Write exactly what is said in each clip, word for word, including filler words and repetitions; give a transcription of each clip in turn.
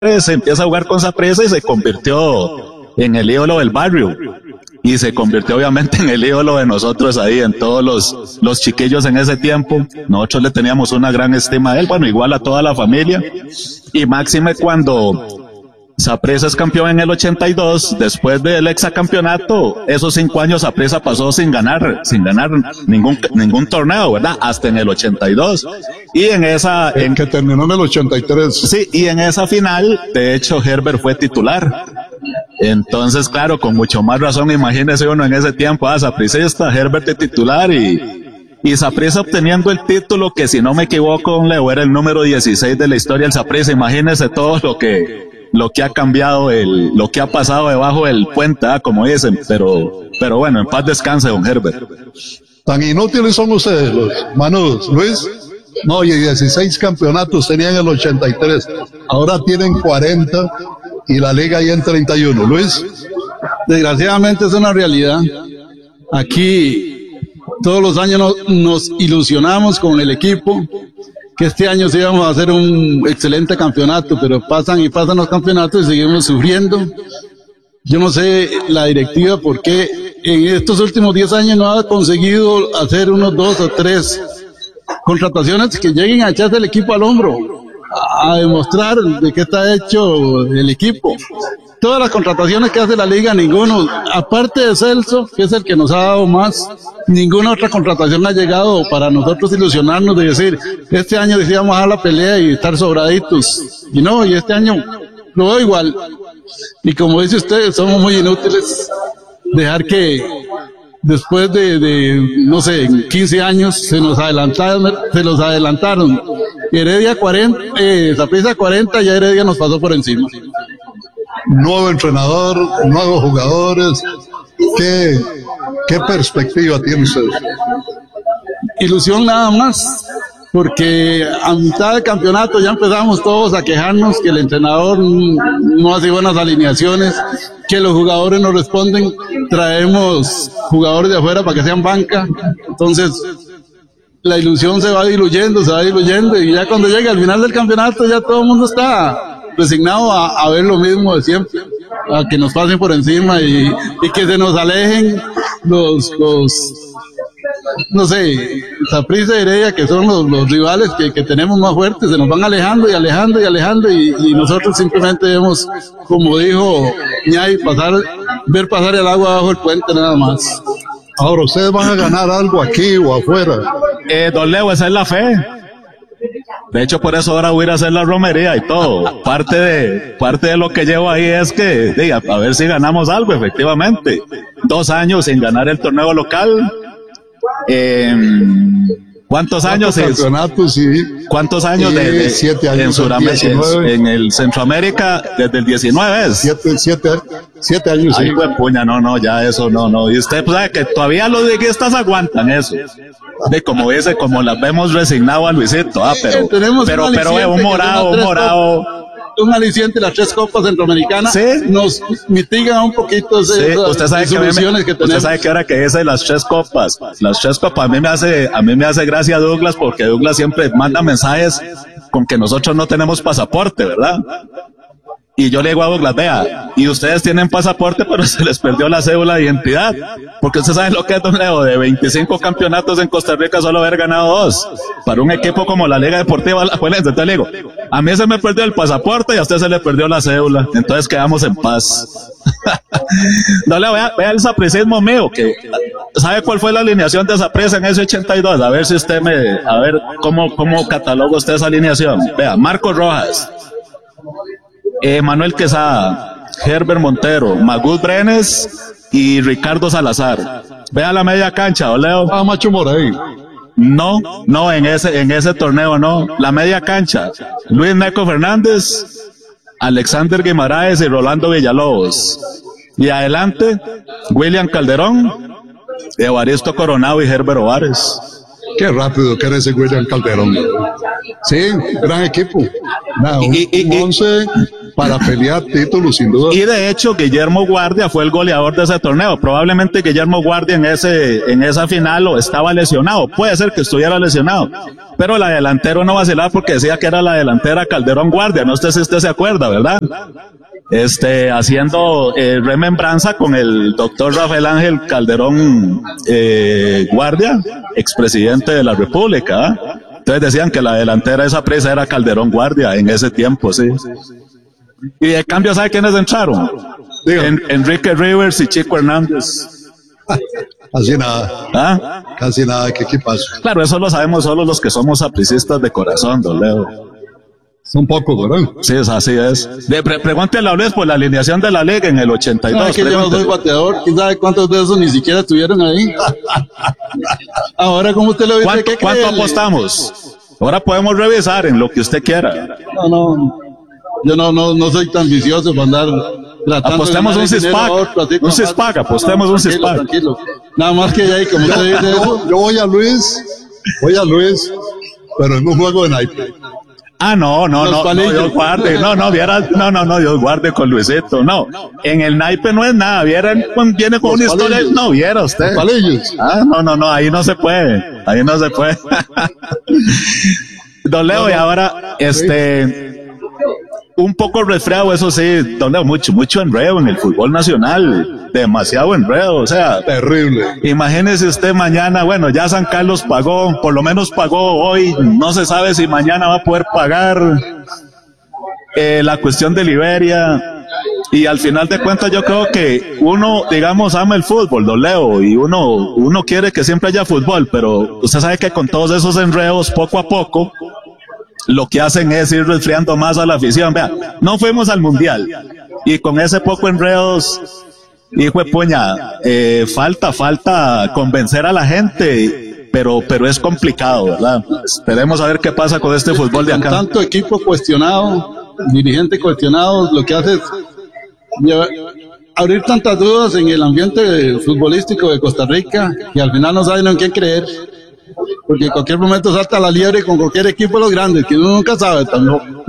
se empieza a jugar con Saprissa y se convirtió en el ídolo del barrio. Y se convirtió obviamente en el ídolo de nosotros ahí, en todos los, los chiquillos en ese tiempo. Nosotros le teníamos una gran estima a él, bueno, igual a toda la familia. Y máxime cuando Saprissa es campeón en el ochenta y dos, después del hexacampeonato, esos cinco años Saprissa pasó sin ganar, sin ganar ningún, ningún torneo, ¿verdad? Hasta en el ochenta y dos. Y en esa, en que terminó en el ochenta y tres. Sí, y en esa final, de hecho, Herbert fue titular. Entonces, claro, con mucho más razón, imagínese uno en ese tiempo, ah, sapricista, Herbert de titular y, y Saprissa obteniendo el título que, si no me equivoco, Leo, era el número dieciséis de la historia del Saprissa. Imagínese todo lo que, lo que ha cambiado, el, lo que ha pasado debajo del puente, ah, como dicen, pero, pero bueno, en paz descanse, don Herbert. Tan inútiles son ustedes, los manudos, Luis. No, y dieciséis campeonatos tenían en el ochenta y tres, ahora tienen cuarenta y la liga ya en treinta y uno. Luis. Desgraciadamente es una realidad. Aquí todos los años nos, nos ilusionamos con el equipo, que este año sí íbamos a hacer un excelente campeonato, pero pasan y pasan los campeonatos y seguimos sufriendo. Yo no sé la directiva por qué en estos últimos diez años no ha conseguido hacer unos dos o tres contrataciones que lleguen a echarse el equipo al hombro, a demostrar de qué está hecho el equipo. Todas las contrataciones que hace la liga, ninguno, aparte de Celso, que es el que nos ha dado más, ninguna otra contratación ha llegado para nosotros ilusionarnos de decir, este año decíamos a la pelea y estar sobraditos. Y no, y este año lo veo igual. Y como dice usted, somos muy inútiles. Dejar que después de, de no sé, quince años se nos adelantaron, se los adelantaron. Heredia cuarenta, eh, Saprissa cuarenta, ya Heredia nos pasó por encima. Nuevo entrenador, nuevos jugadores. ¿Qué, qué perspectiva tiene usted? Ilusión nada más, porque a mitad del campeonato ya empezamos todos a quejarnos que el entrenador no hace buenas alineaciones, que los jugadores no responden, traemos jugadores de afuera para que sean banca, entonces la ilusión se va diluyendo, se va diluyendo, y ya cuando llega al final del campeonato ya todo el mundo está resignado a, a ver lo mismo de siempre, a que nos pasen por encima y, y que se nos alejen los, los no sé, Saprissa y Heredia, que son los, los rivales que, que tenemos más fuertes, se nos van alejando y alejando y alejando, y, y nosotros simplemente vemos, como dijo Ñay, pasar, ver pasar el agua bajo el puente nada más. Ahora, ¿ustedes van a ganar algo aquí o afuera? Eh, don Leo, esa es la fe. De hecho, por eso ahora voy a ir a hacer la romería y todo. Parte de, parte de lo que llevo ahí es que, diga, a ver si ganamos algo, efectivamente. Dos años sin ganar el torneo local. Eh, ¿Cuántos años es? Campeonatos, sí. ¿Cuántos años de, de siete años en Sudamérica, en, en el Centroamérica desde el diecinueve es? Siete, siete, siete años. Ay, sí. pues, puña, no, no, ya eso no, no. Y usted pues, sabe que todavía los liguistas aguantan eso. De como dice, como las vemos resignado a Luisito, ah, pero, Tenemos pero, un pero, eh, un aliciente morado, que un son morado. un aliciente, las tres copas centroamericanas, ¿Sí? nos mitigan un poquito Sí, esas usted sabe que, a mí me- soluciones que usted tenemos. sabe que ahora que dice las tres copas, las tres copas, a mí me hace, a mí me hace gracia Douglas, porque Douglas siempre manda mensajes con que nosotros no tenemos pasaporte, ¿verdad? Y yo le digo a Douglas, vea, y ustedes tienen pasaporte, pero se les perdió la cédula de identidad, porque usted sabe lo que es, don Leo, de veinticinco campeonatos en Costa Rica solo haber ganado dos, para un equipo como la Liga Deportiva Alajuelense. Entonces le digo, a mí se me perdió el pasaporte y a usted se le perdió la cédula, entonces quedamos en paz. No le vea, vea el sapricismo mío, que ¿sabe cuál fue la alineación de Saprissa en ese ochenta y dos? A ver si usted me, a ver cómo, cómo cataloga usted esa alineación. Vea, Marcos Rojas, eh, Manuel Quesada, Herbert Montero, Magud Brenes y Ricardo Salazar. Vea la media cancha, ¿o Leo? Ah, Macho Moray. No, no, en ese, en ese torneo no. La media cancha, Luis Neco Fernández, Alexander Guimaraes y Rolando Villalobos. Y adelante, William Calderón, Evaristo Coronado y Herbert Ovares. Qué rápido que era ese William Calderón. Sí, gran equipo. Nah, un, Y- y- un y- once para pelear títulos, sin duda. Y de hecho, Guillermo Guardia fue el goleador de ese torneo. Probablemente Guillermo Guardia en ese, en esa final o estaba lesionado. Puede ser que estuviera lesionado. Pero la delantera no vacilaba porque decía que era la delantera Calderón Guardia. No sé si usted se acuerda, ¿verdad? Este, haciendo eh, remembranza con el doctor Rafael Ángel Calderón eh, Guardia, expresidente de la República. ¿eh? Entonces decían que la delantera de esa presa era Calderón Guardia en ese tiempo, sí. Y de cambio, ¿sabe quiénes entraron? En, Enrique Rivers y Chico Hernández. Casi nada. ¿Ah? Casi nada, ¿qué, qué pasa? Claro, eso lo sabemos solo los que somos sapricistas de corazón, don Leo. Son pocos, ¿verdad? Sí, es así es. De, pre, pregúntele a Luis por la alineación de la liga en el ochenta y dos. No, es que yo no soy bateador. ¿Quién sabe cuántos de esos ni siquiera estuvieron ahí? Ahora, ¿cómo usted lo dice? ¿Cuánto, ¿cuánto apostamos? Ahora podemos revisar en lo que usted quiera. No, no. Yo no, no, no soy tan vicioso para andar tratando. Apostemos un cispac. Un cispac, apostemos un cispac. Tranquilo. Nada más que ya ahí, como usted dice eso. Yo voy a Luis, voy a Luis, pero en un juego de naipe. Ah, no, no, no, no, Dios guarde, no, no, viera, no, no, no, Dios guarde con Luisito, no, en el naipe no es nada, viera, viene con una historia, no, viera usted. Ah, no, no, no, ahí no se puede, ahí no se puede. Don Leo, y ahora, este, un poco resfriado, eso sí, don Leo, mucho, mucho enredo en el fútbol nacional, demasiado enredo, o sea, terrible. Imagínese usted mañana, bueno, ya San Carlos pagó, por lo menos pagó hoy, no se sabe si mañana va a poder pagar, eh, la cuestión de Liberia, y al final de cuentas yo creo que uno, digamos, ama el fútbol, don Leo, y uno, uno quiere que siempre haya fútbol, pero usted sabe que con todos esos enredos, poco a poco, lo que hacen es ir resfriando más a la afición. Vea, no fuimos al mundial y con ese poco enredos, hijo de puña, eh, falta, falta convencer a la gente, pero, pero es complicado, ¿verdad? Esperemos a ver qué pasa con este fútbol de acá. Con tanto equipo cuestionado, dirigente cuestionado, lo que hace es llevar, abrir tantas dudas en el ambiente futbolístico de Costa Rica que al final no saben en quién creer. Porque en cualquier momento salta la liebre con cualquier equipo de los grandes, que uno nunca sabe tampoco.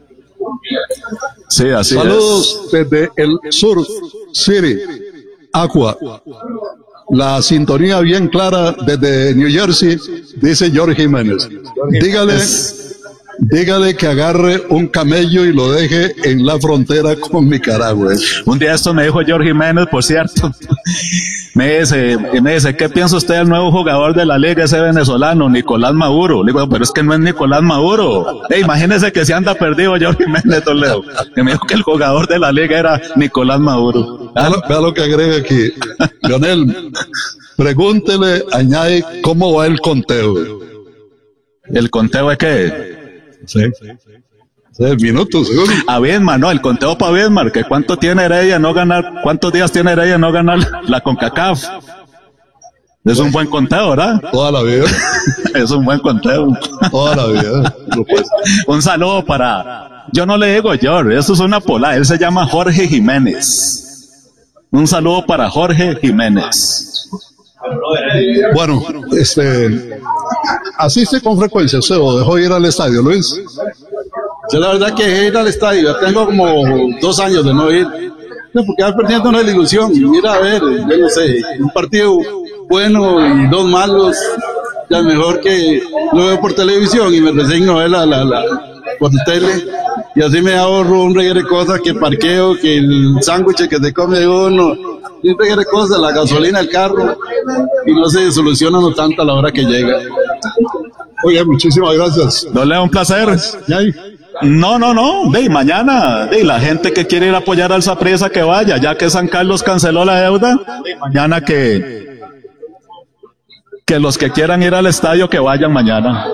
Sí, así Saludos es. Desde el Sur City, Aqua. La sintonía bien clara desde New Jersey, dice Jorge Jiménez. Dígale, dígale que agarre un camello y lo deje en la frontera con Nicaragua. Un día esto me dijo Jorge Jiménez, por cierto. Me dice, me dice, ¿qué piensa usted del nuevo jugador de la liga, ese venezolano, Nicolás Maduro? Le digo, pero es que no es Nicolás Maduro. Hey, imagínese que se anda perdido Jorge Jiménez Toledo. Que me dijo que el jugador de la liga era Nicolás Maduro. ¿Ah? Vea, lo, vea lo que agrega aquí. Leonel, pregúntele, añade, ¿cómo va el conteo? ¿El conteo es qué? Sí. Seis minutos, seguro. A Bismar, no, el conteo para Bismar, que cuánto tiene Heredia no ganar, cuántos días tiene Heredia no ganar la CONCACAF. Es un buen conteo, ¿verdad? Toda la vida. Es un buen conteo. Toda la vida. Un saludo para, yo no le digo George, eso es una pola, él se llama Jorge Jiménez. Un saludo para Jorge Jiménez. Bueno, este, asiste con frecuencia, ¿se o dejó ir al estadio, Luis? Yo la verdad que dejé ir al estadio, ya tengo como dos años de no ir, no, porque va perdiendo una ilusión, ir a ver, yo no sé, un partido bueno y dos malos, ya mejor que lo veo por televisión y me resigno a ver la, la, la, por tele, y así me ahorro un reguero de cosas, que parqueo, que el sándwich que se come uno, y un reguero de cosas, la gasolina, el carro, y no se soluciona no tanto a la hora que llega. Oye, muchísimas gracias. No le da un placer. No, no, no, de mañana, de la gente que quiere ir a apoyar al Saprissa que vaya, ya que San Carlos canceló la deuda, de mañana que que los que quieran ir al estadio que vayan mañana.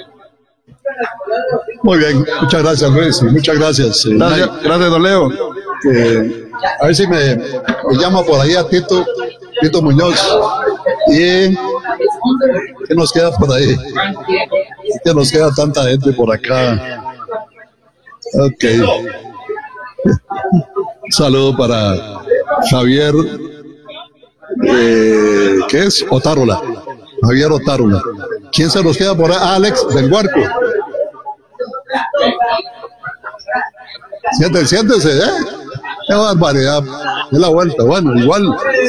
Muy bien, muchas gracias Luis, muchas gracias. Gracias, gracias don Leo. Eh, a ver si me, me llama por ahí a Tito, Tito Muñoz, y ¿qué nos queda por ahí? ¿Qué nos queda tanta gente por acá? Ok. Un saludo para Javier, eh, ¿qué es? Otárola. Javier Otárola. ¿Quién se nos queda por ahí? Ah, Alex del Huarco. Siéntese, siéntese, ¿eh? Qué barbaridad. Es la vuelta. Bueno, igual.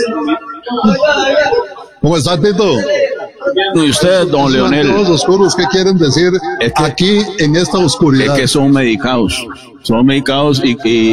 ¿Cómo está, Tito? Y ustedes, don Leonel. Los oscuros, ¿qué quieren decir es que, aquí en esta oscuridad? Es que son medicados. Son medicados y, y